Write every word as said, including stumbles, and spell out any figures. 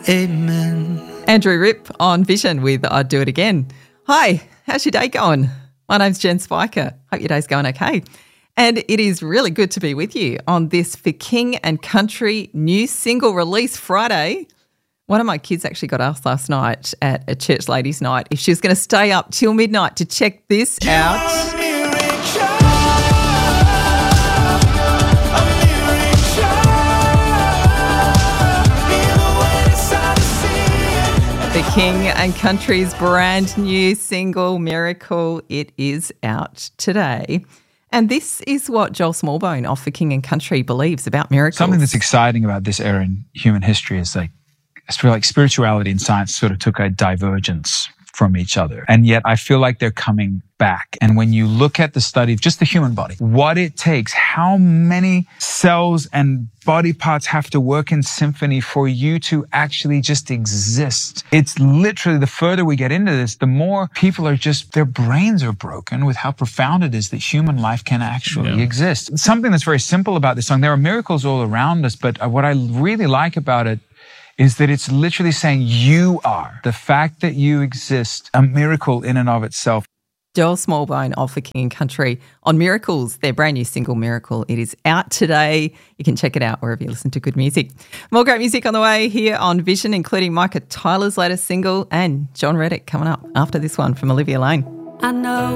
Amen. Andrew Ripp on Vision with I'd Do It Again. Hi, how's your day going? My name's Jen Spiker. Hope your day's going okay. And it is really good to be with you on this For King and Country new single release Friday. One of my kids actually got asked last night at a church ladies' night if she was going to stay up till midnight to check this out. The King and Country's brand new single, Miracle. It is out today. And this is what Joel Smallbone of For King and Country believes about miracles. Something that's exciting about this era in human history is like, I feel like spirituality and science sort of took a divergence from each other. And yet I feel like they're coming back. And when you look at the study of just the human body, what it takes, how many cells and body parts have to work in symphony for you to actually just exist. It's literally, the further we get into this, the more people are just, their brains are broken with how profound it is that human life can actually yeah. exist. Something that's very simple about this song, there are miracles all around us, but what I really like about it is that it's literally saying you are. The fact that you exist, a miracle in and of itself. Joel Smallbone of For King and Country on Miracles, their brand new single Miracle. It is out today. You can check it out wherever you listen to good music. More great music on the way here on Vision, including Micah Tyler's latest single and John Reddick coming up after this one from Olivia Lane. I know